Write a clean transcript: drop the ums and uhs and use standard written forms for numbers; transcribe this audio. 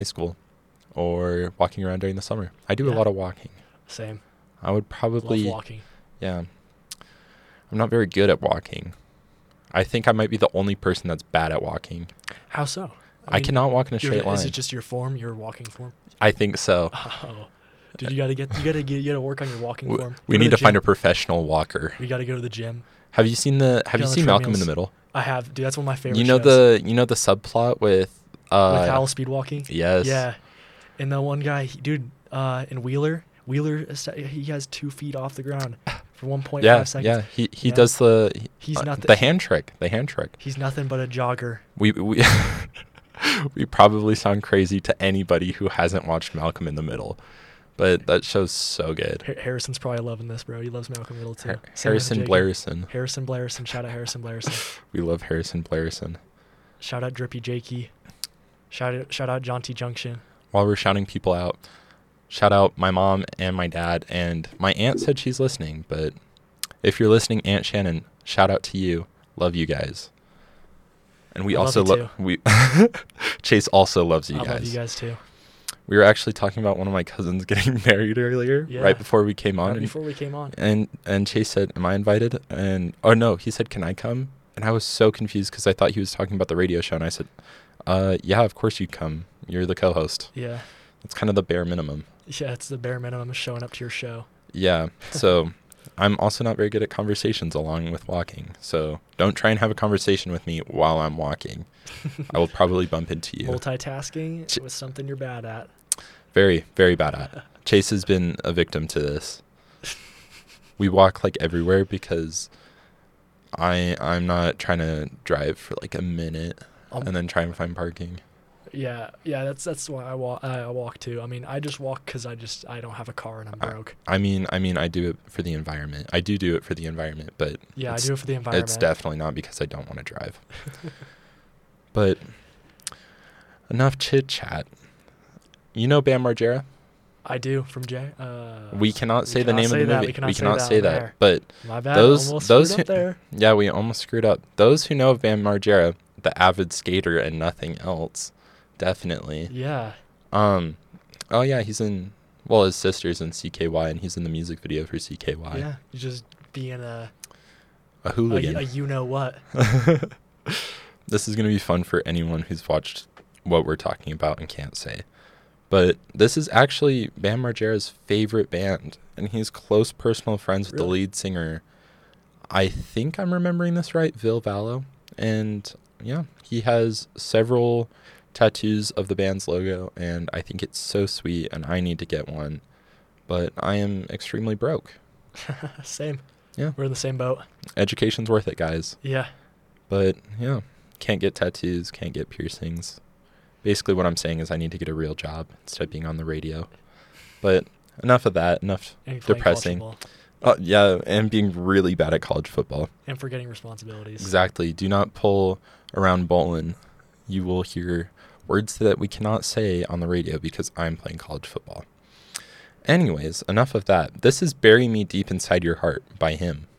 high school or walking around during the summer. I do a Yeah. lot of walking. Same. I would Love probably, walking. yeah. I'm not very good at walking. I think I might be the only person that's bad at walking. How so? I cannot walk in a you're- straight line. Is it just your form, your walking form? I think so. Oh, dude, you gotta work on your walking form. We need to find a professional walker. You gotta go to the gym. Have you seen Get on the Malcolm in the treadmills. Middle? I have, dude. That's one of my favorite. You know shows. the subplot with With Hal speed walking. Yes. Yeah, and the one guy, in Wheeler, he has 2 feet off the ground for 1.5 Yeah, seconds. yeah. He Yeah. does He's not the hand trick. The hand trick. He's nothing but a jogger. We we probably sound crazy to anybody who hasn't watched Malcolm in the Middle, but that show's so good. Harrison's probably loving this, bro. He loves Malcolm Middle too. Same with Harrison Jacob. Blairson. Harrison Blairson. Shout out Harrison Blairson. We love Harrison Blairson. Shout out Drippy Jakey. Shout out Jaunty Junction. While we're shouting people out, shout out my mom and my dad, and my aunt said she's listening, but if you're listening, Aunt Shannon, shout out to you. Love you guys. And we I also love we Chase also loves you I guys. love you guys too. We were actually talking about one of my cousins getting married earlier, Yeah. right before we came on. Right before we came on. And Chase said, "Am I invited?" And no, he said, "Can I come?" And I was so confused because I thought he was talking about the radio show, and I said, "Yeah, of course you'd come. You're the co-host." Yeah. That's kind of the bare minimum. Yeah, it's the bare minimum of showing up to your show. Yeah. So I'm also not very good at conversations along with walking. So don't try and have a conversation with me while I'm walking. I will probably bump into you. Multitasking was something you're bad at. Very, very bad at. Chase has been a victim to this. We walk like everywhere because I'm not trying to drive for like a minute and then try and find parking. Yeah, that's why I walk too. I mean, I just walk because I don't have a car and I'm broke. I mean, I do it for the environment. I do it for the environment, but Yeah, I do it for the environment. it's definitely not because I don't want to drive. But enough chit chat. You know Bam Margera? I do from Jay. We cannot say the name of the movie. We cannot cannot say say that. that. But My bad. those Almost those screwed who, up there. yeah, we almost screwed up. Those who know of Bam Margera, the avid skater and nothing else, definitely. Yeah. Oh yeah, his sister's in CKY and he's in the music video for CKY. Yeah. You're just being a hooligan. you know what. This is going to be fun for anyone who's watched what we're talking about and can't say. But this is actually Bam Margera's favorite band, and he's close personal friends with the lead singer. I think I'm remembering this right, Vil Vallo. And yeah, he has several tattoos of the band's logo, and I think it's so sweet, and I need to get one. But I am extremely broke. Same. Yeah. We're in the same boat. Education's worth it, guys. Yeah. But yeah, can't get tattoos, can't get piercings. Basically what I'm saying is I need to get a real job instead of being on the radio. But enough of that, enough And playing depressing. college football. Yeah, and being really bad at college football. And forgetting responsibilities. Exactly. Do not pull around Bolton. You will hear words that we cannot say on the radio because I'm playing college football. Anyways, enough of that. This is Bury Me Deep Inside Your Heart by him.